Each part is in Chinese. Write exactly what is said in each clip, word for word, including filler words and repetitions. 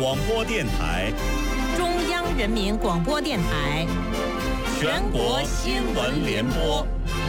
广播电台、 中央人民广播电台、 全国新闻联播。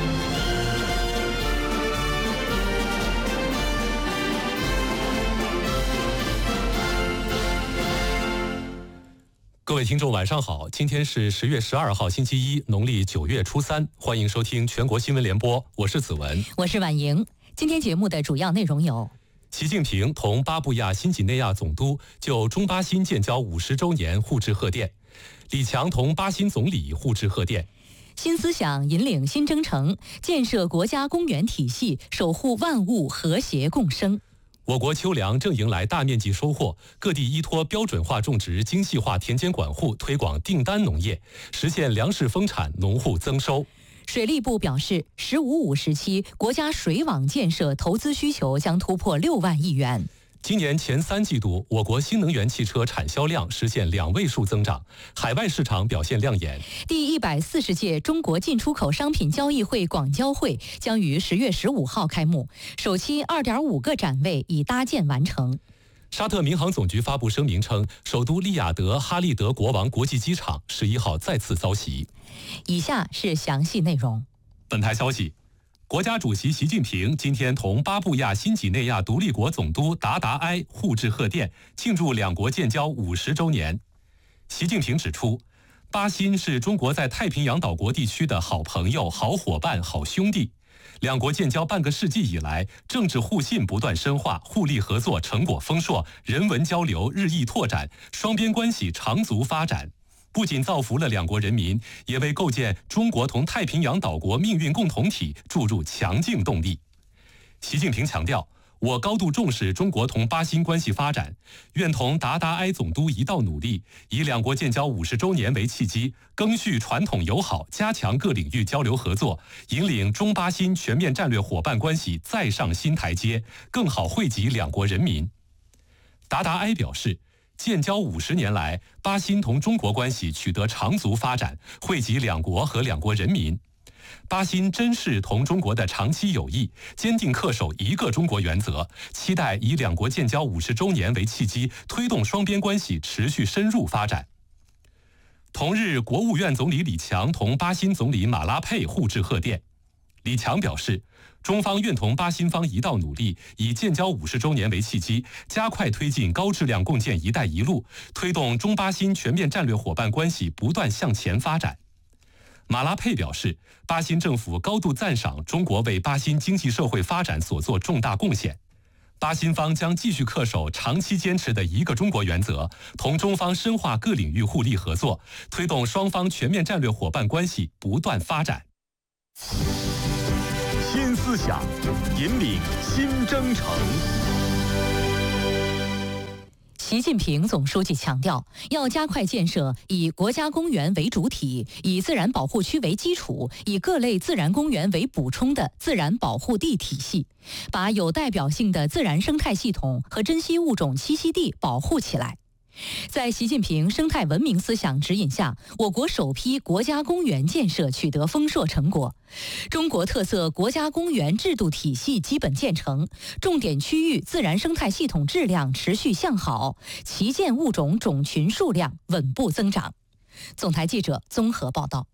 各位听众晚上好，今天是十月十二号星期一，农历九月初三，欢迎收听全国新闻联播，我是子文， 我是婉莹。今天节目的主要内容有： 习近平同巴布亚新几内亚总督就中巴新建交五十周年互致贺电；李强同巴新总理互致贺电。 新思想引领新征程，建设国家公园体系，守护万物和谐共生。 我国秋粮正迎来大面积收获，各地依托标准化种植、精细化田间管护，推广订单农业，实现粮食丰产、农户增收。 水利部表示，“十五五”时期国家水网建设投资需求将突破六万亿元。 今年前三季度，我国新能源汽车产销量实现两位数增长，海外市场表现亮眼。 第一百四十届中国进出口商品交易会广交会将于十月十五号开幕，首期二点五个展位已搭建完成。 沙特民航总局发布声明称，首都利雅得哈利德国王国际机场十一号再次遭袭。 以下是详细内容。 本台消息，国家主席习近平今天同巴布亚新几内亚独立国总督达达埃互致贺电，庆祝两国建交五十周年。习近平指出，巴新是中国在太平洋岛国地区的好朋友、好伙伴、好兄弟。两国建交半个世纪以来，政治互信不断深化，互利合作成果丰硕，人文交流日益拓展，双边关系长足发展。不仅造福了两国人民，也为构建中国同太平洋岛国命运共同体注入强劲动力。习近平强调，我高度重视中国同巴新关系发展，愿同达达埃总督一道努力，以两国建交五十周年为契机，赓续传统友好，加强各领域交流合作，引领中巴新全面战略伙伴关系再上新台阶，更好惠及两国人民。达达埃表示，建交五十年来，巴新同中国关系取得长足发展，惠及两国和两国人民。巴新珍视同中国的长期友谊，坚定恪守一个中国原则，期待以两国建交五十周年为契机，推动双边关系持续深入发展。同日，国务院总理李强同巴新总理马拉佩互致贺电。李强表示，中方愿同巴新方一道努力，以建交五十周年为契机，加快推进高质量共建“一带一路”，推动中巴新全面战略伙伴关系不断向前发展。马拉佩表示，巴新政府高度赞赏中国为巴新经济社会发展所做重大贡献，巴新方将继续恪守长期坚持的一个中国原则，同中方深化各领域互利合作，推动双方全面战略伙伴关系不断发展。 新思想引领新征程。 习近平总书记强调，要加快建设以国家公园为主体、以自然保护区为基础、以各类自然公园为补充的自然保护地体系，把有代表性的自然生态系统和珍稀物种栖息地保护起来。在习近平生态文明思想指引下，我国首批国家公园建设取得丰硕成果，中国特色国家公园制度体系基本建成，重点区域自然生态系统质量持续向好，旗舰物种种群数量稳步增长。总台记者综合报道。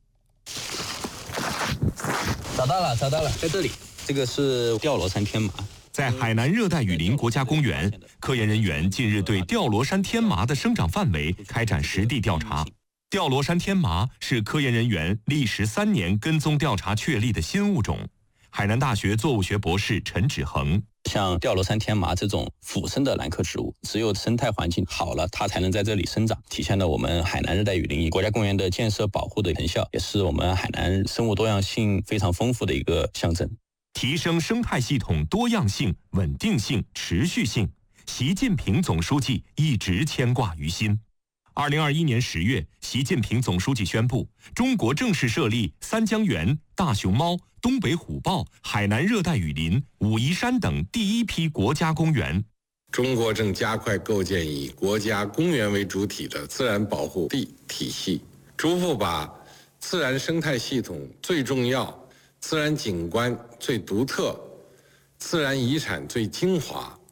找到了，找到了，在这里，这个是吊罗山天麻。 在海南热带雨林国家公园，科研人员近日对吊罗山天麻的生长范围开展实地调查。吊罗山天麻是科研人员历时三年跟踪调查确立的新物种。海南大学作物学博士陈芷恒， 像吊罗山天麻这种腐生的兰科植物，只有生态环境好了，它才能在这里生长，体现了我们海南热带雨林国家公园的建设保护的成效，也是我们海南生物多样性非常丰富的一个象征。 提升生态系统多样性、稳定性、持续性，习近平总书记一直牵挂于心。二零二一年十月，习近平总书记宣布，中国正式设立三江源、大熊猫、东北虎豹、海南热带雨林、武夷山等第一批国家公园。 中国正加快构建以国家公园为主体的自然保护地体系，逐步把自然生态系统最重要、自然景观最独特、自然遗产最精华、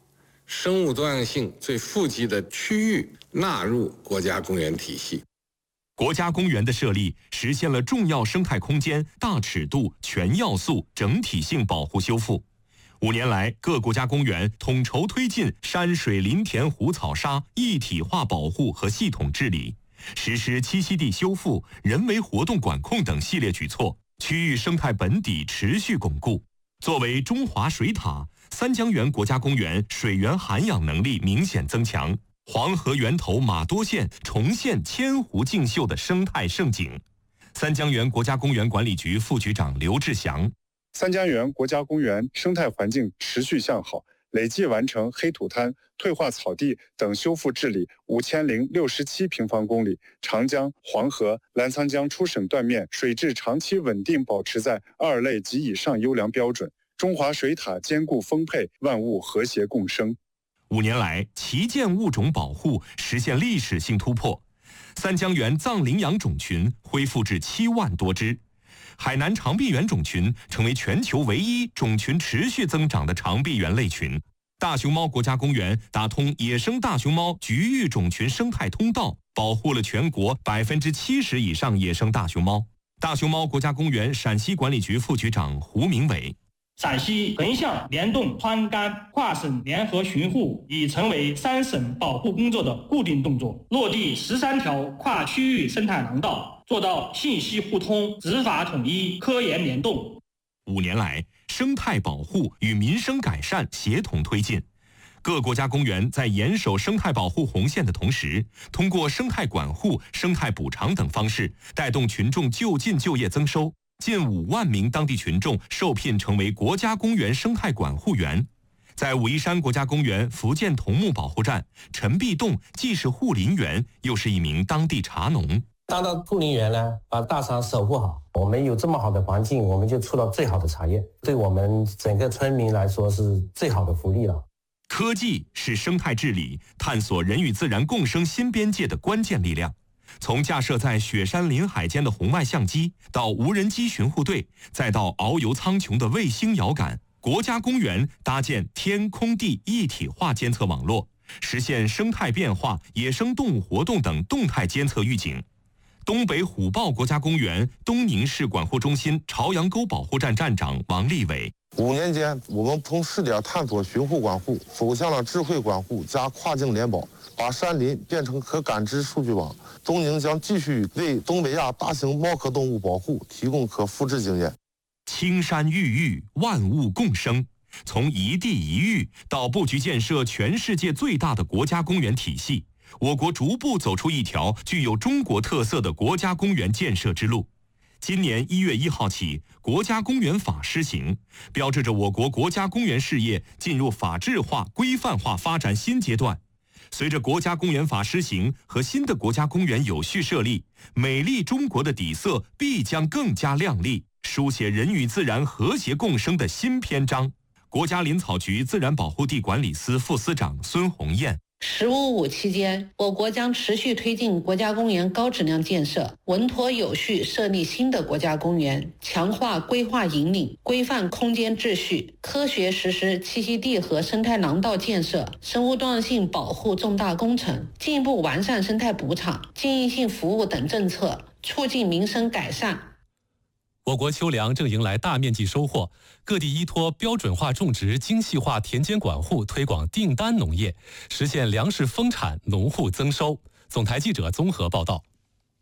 生物多样性最富集的区域纳入国家公园体系。 国家公园的设立，实现了重要生态空间大尺度、全要素、整体性保护修复。五年来，各国家公园统筹推进山水林田湖草沙一体化保护和系统治理，实施栖息地修复、人为活动管控等系列举措，区域生态本底持续巩固。作为中华水塔，三江源国家公园水源涵养能力明显增强，黄河源头马多县重现千湖竞秀的生态盛景。三江源国家公园管理局副局长刘志祥： 三江源国家公园生态环境持续向好，累计完成黑土滩、退化草地等修复治理五千零六十七平方公里，长江、黄河、澜沧江出省断面水质长期稳定保持在二类及以上优良标准，中华水塔坚固丰沛，万物和谐共生。 五年来，旗舰物种保护实现历史性突破，三江源藏羚羊种群恢复至七万多只，海南长臂猿种群成为全球唯一种群持续增长的长臂猿类群。大熊猫国家公园打通野生大熊猫局域种群生态通道，保护了全国百分之七十以上野生大熊猫。大熊猫国家公园陕西管理局副局长胡明伟： 陕西横向联动川甘跨省联合巡护已成为三省保护工作的固定动作，落地十三条跨区域生态廊道，做到信息互通、执法统一、科研联动。 五年来，生态保护与民生改善协同推进，各国家公园在严守生态保护红线的同时，通过生态管护、生态补偿等方式，带动群众就近就业增收。近五万名当地群众受聘成为国家公园生态管护员。在武夷山国家公园福建桐木保护站，陈必栋既是护林员，又是一名当地茶农。 当到护林员呢，把大茶守护好，我们有这么好的环境，我们就出了最好的茶叶，对我们整个村民来说是最好的福利了。 科技是生态治理、探索人与自然共生新边界的关键力量。从架设在雪山林海间的红外相机，到无人机巡护队，再到遨游苍穹的卫星遥感，国家公园搭建天空地一体化监测网络，实现生态变化、野生动物活动等动态监测预警。东北虎豹国家公园东宁市管护中心朝阳沟保护站站长王立伟： 五年间，我们从试点探索巡护管护，走向了智慧管护加跨境联保，把山林变成可感知数据网。东宁将继续为东北亚大型猫科动物保护提供可复制经验。 青山郁郁，万物共生。从一地一域到布局建设全世界最大的国家公园体系，我国逐步走出一条具有中国特色的国家公园建设之路。今年一月一号起，国家公园法施行，标志着我国国家公园事业进入法治化、规范化发展新阶段。随着国家公园法施行和新的国家公园有序设立，美丽中国的底色必将更加亮丽，书写人与自然和谐共生的新篇章。国家林草局自然保护地管理司副司长孙红艳： 十五五期间，我国将持续推进国家公园高质量建设，稳妥有序设立新的国家公园，强化规划引领，规范空间秩序，科学实施栖息地和生态廊道建设、生物多样性保护重大工程，进一步完善生态补偿、经营性服务等政策，促进民生改善。 我国秋粮正迎来大面积收获，各地依托标准化种植、精细化田间管护，推广订单农业，实现粮食丰产、农户增收。总台记者综合报道。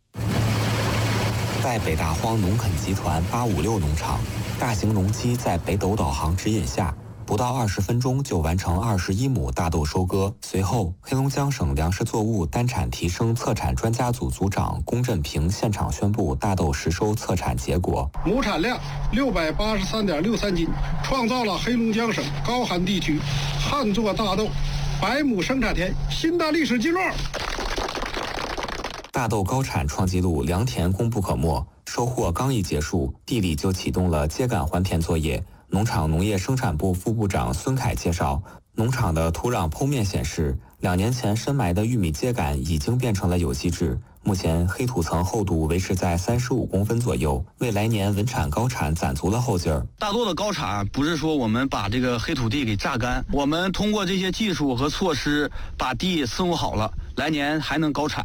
在北大荒农垦集团八五六农场，大型农机在北斗导航指引下，不到二十分钟就完成二十一亩大豆收割。随后，黑龙江省粮食作物单产提升测产专家组组长龚振平现场宣布大豆实收测产结果： 亩产量六百八十三点六三斤，创造了黑龙江省高寒地区旱作大豆百亩生产田新的历史记录。 大豆高产创纪录，良田功不可没。收获刚一结束，地里就启动了秸秆还田作业。农场农业生产部副部长孙凯介绍， 农场的土壤剖面显示，两年前深埋的玉米秸秆已经变成了有机质。目前黑土层厚度维持在三十五公分左右，为来年稳产高产攒足了后劲儿。 大多的高产不是说我们把这个黑土地给榨干，我们通过这些技术和措施把地伺候好了，来年还能高产。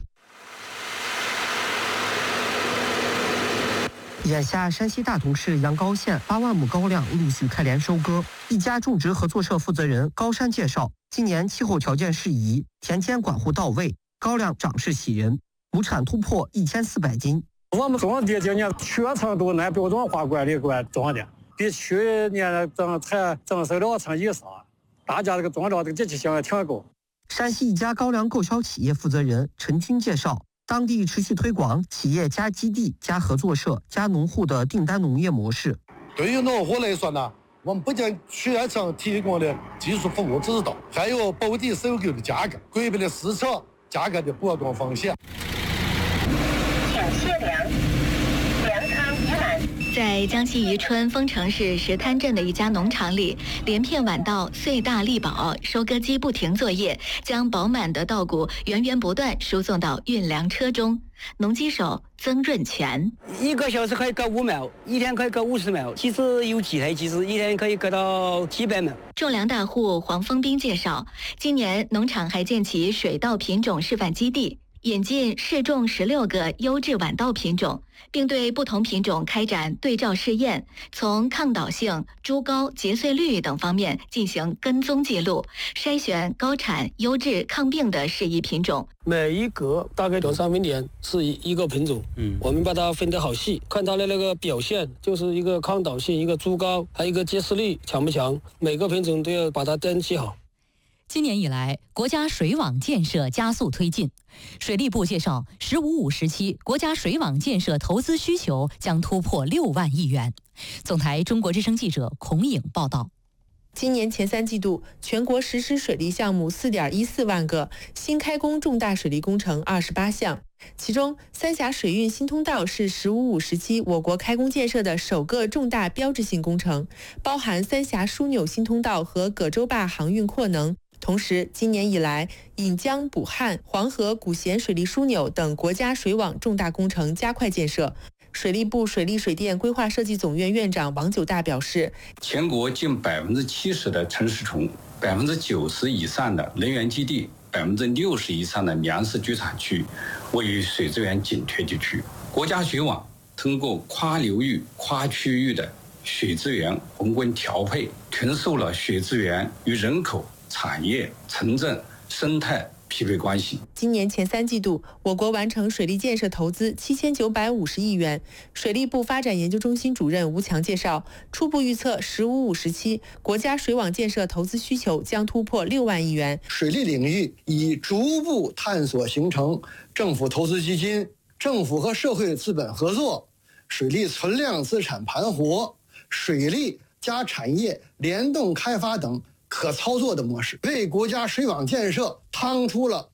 眼下，山西大同市阳高县八万亩高粱陆续开镰收割。一家种植合作社负责人高山介绍，今年气候条件适宜，田间管护到位，高粱长势喜人，亩产突破一千四百斤。 我们种的今年全程都按标准化管理管种的，比去年种才增收两成以上，大家这个种着这个积极性也挺高。 山西一家高粱购销企业负责人陈军介绍，当地持续推广企业加基地加合作社加农户的订单农业模式。 对于农户来说呢，我们不仅全程提供的技术服务指导，还有保底收购的价格，规避了市场价格的波动风险。 请卸粮，粮仓已满。在江西宜春丰城市石滩镇的一家农场里，连片晚稻穗大力饱，收割机不停作业，将饱满的稻谷源源不断输送到运粮车中。农机手曾润全， 一个小时可以割五亩，一天可以割五十亩，其实有几台机子，一天可以割到几百亩。 种粮大户黄峰斌介绍，今年农场还建起水稻品种示范基地，引进试种十六个优质晚稻品种，并对不同品种开展对照试验，从抗倒性、株高、结穗率等方面进行跟踪记录，筛选高产、优质、抗病的适宜品种。 每一格大概两三分点是一个品种，嗯，我们把它分得好细，看它的那个表现，就是一个抗倒性，一个株高，还有一个结实力强不强，每个品种都要把它登记好。 今年以来，国家水网建设加速推进。水利部介绍，“十五五”时期，国家水网建设投资需求将突破六万亿元。总台中国之声记者孔颖报道。 今年前三季度，全国实施水利项目 四点一四万个，新开工重大水利工程二十八项。其中，三峡水运新通道是“十五五”时期我国开工建设的首个重大标志性工程，包含三峡枢纽新通道和葛洲坝航运扩能。同时，今年以来，引江补汉、黄河古咸水利枢纽等国家水网重大工程加快建设。水利部水利水电规划设计总院院长王九大表示， 全国近百分之七十的城市丛、百分之九十以上的能源基地、百分之六十以上的粮食居产区位于水资源紧缺地区。国家水网通过跨流域、跨区域的水资源宏观调配，承受了水资源与人口、产业、城镇、生态匹配关系。 今年前三季度，我国完成水利建设投资七千九百五十亿元。水利部发展研究中心主任吴强介绍，初步预测“十五五”时期国家水网建设投资需求将突破六万亿元。 水利领域已逐步探索形成政府投资基金、政府和社会资本合作、水利存量资产盘活、水利加产业联动开发等可操作的模式，为国家水网建设趟出了